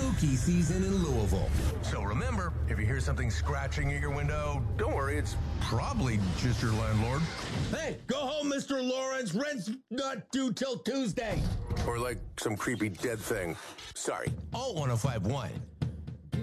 spooky season in Louisville. So remember, if you hear something scratching at your window, don't worry, it's probably just your landlord. Hey, go home, Mr. Lawrence. Rent's not due till Tuesday. Or like some creepy dead thing. Sorry. Alt 1051.